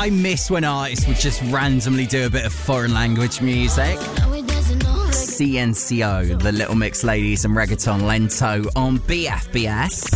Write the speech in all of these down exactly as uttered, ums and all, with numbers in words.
I miss when artists would just randomly do a bit of foreign language music. C N C O, the Little Mix Ladies and Reggaeton Lento on B F B S.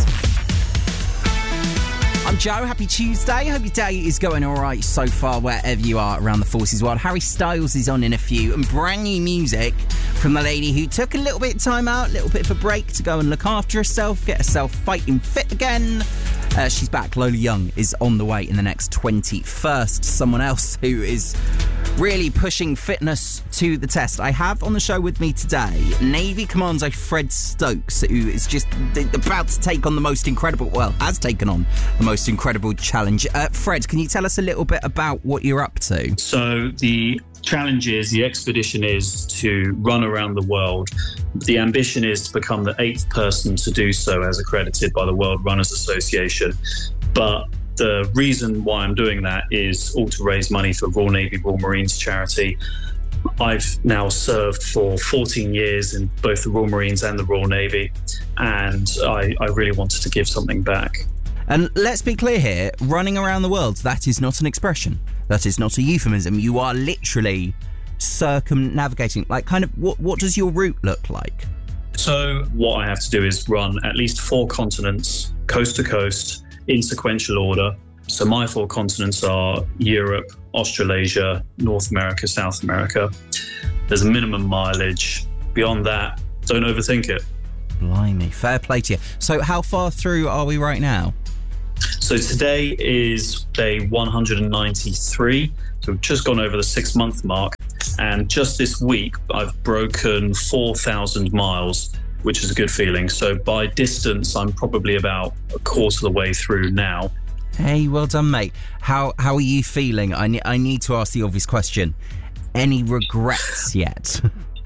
I'm Joe, happy Tuesday. Hope your day is going alright so far wherever you are around the forces world. Harry Styles is on in a few, and brand new music from the lady who took a little bit of time out, a little bit of a break to go and look after herself, get herself fighting fit again. Uh, she's back. Lola Young is on the way in the next twenty-first. Someone else who is really pushing fitness to the test. I have on the show with me today Navy Commando Fred Stokes, who is just about to take on the most incredible, well, has taken on the most incredible challenge. Uh, Fred, can you tell us a little bit about what you're up to? So the challenge is, the expedition is to run around the world. The ambition is to become the eighth person to do so as accredited by the World Runners Association. But the reason why I'm doing that is all to raise money for Royal Navy Royal Marines charity. I've now served for fourteen years in both the Royal Marines and the Royal Navy, and I, I really wanted to give something back. And let's be clear here, running around the world, that is not an expression. That is not a euphemism. You are literally circumnavigating. Like, kind of, what, what does your route look like? So what I have to do is run at least four continents, coast to coast, in sequential order. So my four continents are Europe, Australasia, North America, South America. There's a minimum mileage. Beyond that, don't overthink it. Blimey, fair play to you. So how far through are we right now? So today is day one hundred ninety-three. So we've just gone over the six month mark. And just this week, I've broken four thousand miles, which is a good feeling. So by distance, I'm probably about a quarter of the way through now. Hey, well done, mate. How how are you feeling? I, ne- I need to ask the obvious question. Any regrets yet?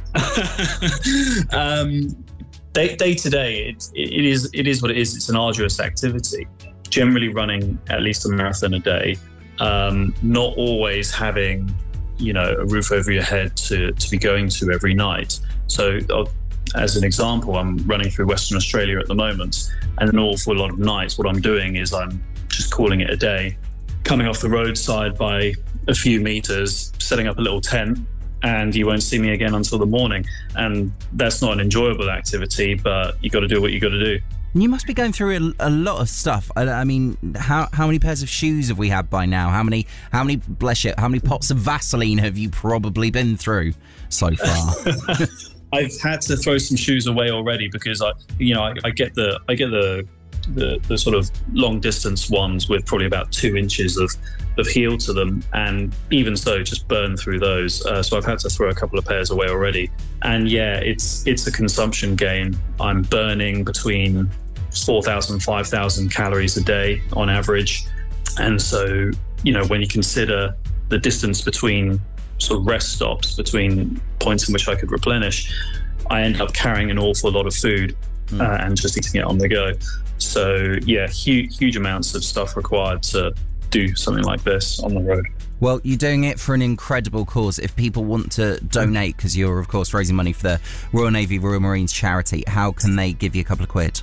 um, day, day to day, it, it is it is what it is. It's an arduous activity. Generally running at least a marathon a day. Um, not always having, you know, a roof over your head to, to be going to every night. So uh, as an example, I'm running through Western Australia at the moment, and an awful lot of nights what I'm doing is I'm just calling it a day, coming off the roadside by a few meters, setting up a little tent, and you won't see me again until the morning. And that's not an enjoyable activity, but you got to do what you got to do. You must be going through a, a lot of stuff. I, I mean, how how many pairs of shoes have we had by now? How many how many bless it, how many pots of Vaseline have you probably been through so far? I've had to throw some shoes away already because I, you know, I, I get the I get the, the the sort of long distance ones with probably about two inches of of heel to them, and even so, just burn through those. Uh, so I've had to throw a couple of pairs away already. And yeah, it's it's a consumption game. I'm burning between four thousand, five thousand calories a day on average. And so, you know, when you consider the distance between sort of rest stops, between points in which I could replenish, I end up carrying an awful lot of food mm. uh, and just eating it on the go. So yeah, huge, huge amounts of stuff required to do something like this on the road. Well, you're doing it for an incredible cause. If people want to donate, because you're, of course, raising money for the Royal Navy Royal Marines charity, how can they give you a couple of quid?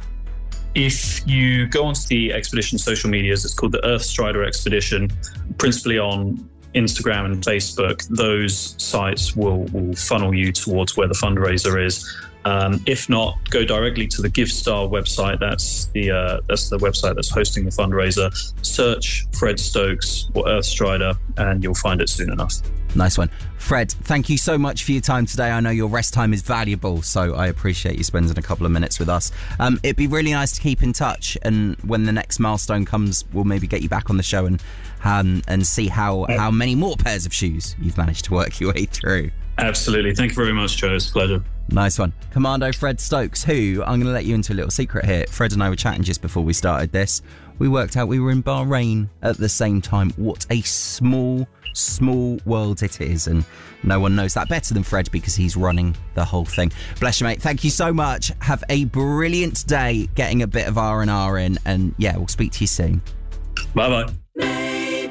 If you go onto the expedition social medias, it's called the Earthstrider Expedition, principally on Instagram and Facebook. Those sites will, will funnel you towards where the fundraiser is. Um, if not, go directly to the GiveStar website. That's the uh, that's the website that's hosting the fundraiser. Search Fred Stokes or Earthstrider, and you'll find it soon enough. Nice one. Fred, thank you so much for your time today. I know your rest time is valuable, so I appreciate you spending a couple of minutes with us. Um, it'd be really nice to keep in touch, and when the next milestone comes, we'll maybe get you back on the show and um, and see how, how many more pairs of shoes you've managed to work your way through. Absolutely. Thank you very much, Joe. It's a pleasure. Nice one. Commando Fred Stokes, who, I'm going to let you into a little secret here. Fred and I were chatting just before we started this. We worked out we were in Bahrain at the same time. What a small, small world it is. And no one knows that better than Fred because he's running the whole thing. Bless you, mate. Thank you so much. Have a brilliant day getting a bit of R and R in. And yeah, we'll speak to you soon. Bye-bye.